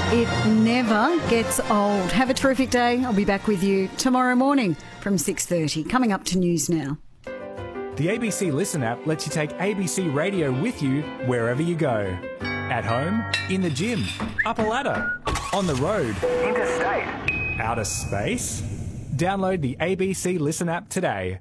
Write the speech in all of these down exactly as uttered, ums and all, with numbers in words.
It never gets old. Have a terrific day. I'll be back with you tomorrow morning from six thirty. Coming up to news now. The A B C Listen app lets you take A B C Radio with you wherever you go. At home, in the gym, up a ladder, on the road, interstate, outer space. Download the A B C Listen app today.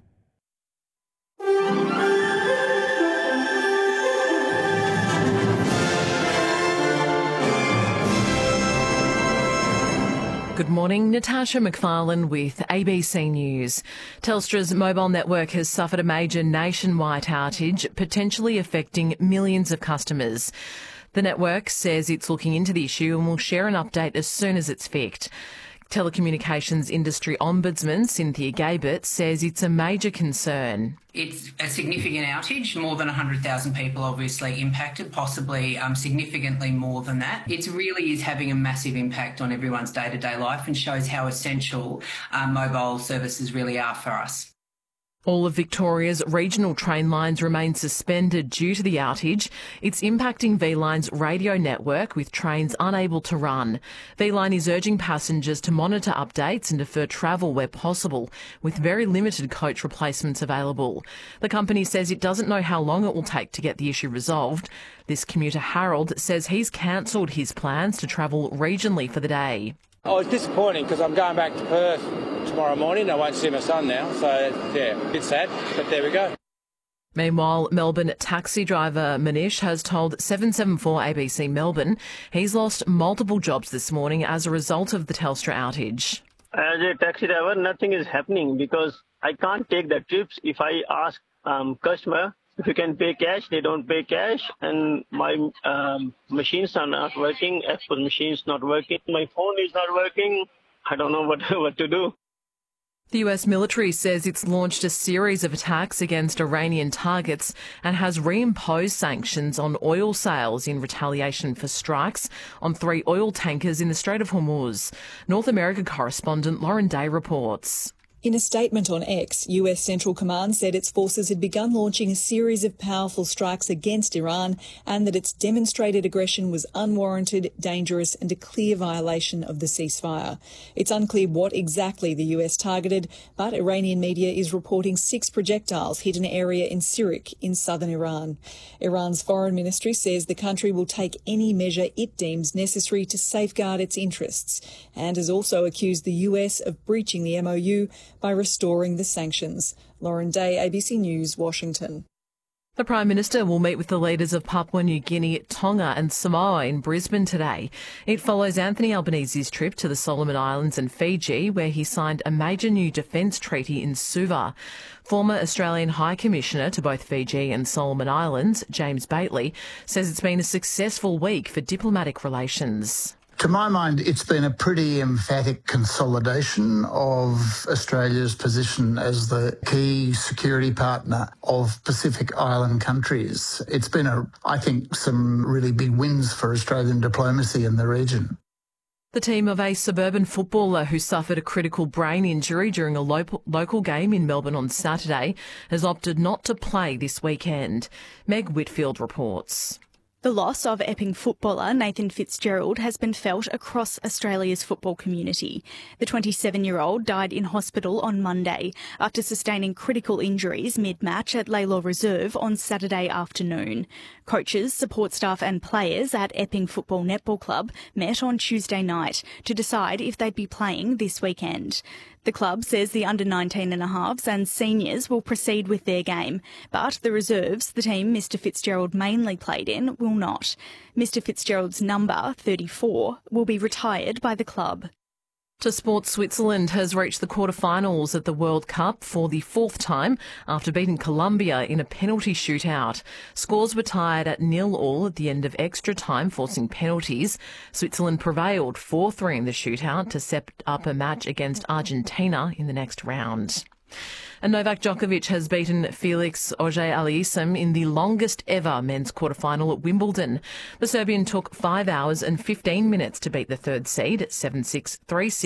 Good morning, Natasha McFarlane with A B C News. Telstra's mobile network has suffered a major nationwide outage, potentially affecting millions of customers. The network says it's looking into the issue and will share an update as soon as it's fixed. Telecommunications Industry Ombudsman Cynthia Gabert says it's a major concern. It's a significant outage, more than one hundred thousand people obviously impacted, possibly um, significantly more than that. It really is having a massive impact on everyone's day-to-day life and shows how essential um, mobile services really are for us. All of Victoria's regional train lines remain suspended due to the outage. It's impacting V-Line's radio network with trains unable to run. V-Line is urging passengers to monitor updates and defer travel where possible, with very limited coach replacements available. The company says it doesn't know how long it will take to get the issue resolved. This commuter, Harold, says he's cancelled his plans to travel regionally for the day. Oh, it's disappointing because I'm going back to Perth tomorrow morning. I won't see my son now, so yeah, a bit sad, but there we go. Meanwhile, Melbourne taxi driver Manish has told seven seven four A B C Melbourne he's lost multiple jobs this morning as a result of the Telstra outage. As a taxi driver, nothing is happening because I can't take the trips. If I ask um, customer if you can pay cash, they don't pay cash, and my um, machines are not working. Apple machines not working. My phone is not working. I don't know what what to do. The U S military says it's launched a series of attacks against Iranian targets and has reimposed sanctions on oil sales in retaliation for strikes on three oil tankers in the Strait of Hormuz. North America correspondent Lauren Day reports. In a statement on X, U S Central Command said its forces had begun launching a series of powerful strikes against Iran and that its demonstrated aggression was unwarranted, dangerous and a clear violation of the ceasefire. It's unclear what exactly the U S targeted, but Iranian media is reporting six projectiles hit an area in Sirik in southern Iran. Iran's foreign ministry says the country will take any measure it deems necessary to safeguard its interests and has also accused the U S of breaching the M O U by restoring the sanctions. Lauren Day, A B C News, Washington. The Prime Minister will meet with the leaders of Papua New Guinea, Tonga and Samoa in Brisbane today. It follows Anthony Albanese's trip to the Solomon Islands and Fiji, where he signed a major new defence treaty in Suva. Former Australian High Commissioner to both Fiji and Solomon Islands, James Bately, says it's been a successful week for diplomatic relations. To my mind, it's been a pretty emphatic consolidation of Australia's position as the key security partner of Pacific Island countries. It's been, a, I think, some really big wins for Australian diplomacy in the region. The team of a suburban footballer who suffered a critical brain injury during a local, local game in Melbourne on Saturday has opted not to play this weekend. Meg Whitfield reports. The loss of Epping footballer Nathan Fitzgerald has been felt across Australia's football community. The twenty-seven-year-old died in hospital on Monday after sustaining critical injuries mid-match at Laylaw Reserve on Saturday afternoon. Coaches, support staff and players at Epping Football Netball Club met on Tuesday night to decide if they'd be playing this weekend. The club says the under nineteen and a halves and seniors will proceed with their game, but the reserves, the team Mister Fitzgerald mainly played in, will not. Mister Fitzgerald's number, thirty-four, will be retired by the club. To sport, Switzerland has reached the quarterfinals at the World Cup for the fourth time after beating Colombia in a penalty shootout. Scores were tied at nil all at the end of extra time, forcing penalties. Switzerland prevailed four three in the shootout to set up a match against Argentina in the next round. And Novak Djokovic has beaten Felix Auger-Aliassime in the longest ever men's quarterfinal at Wimbledon. The Serbian took five hours and fifteen minutes to beat the third seed at seven six, three six.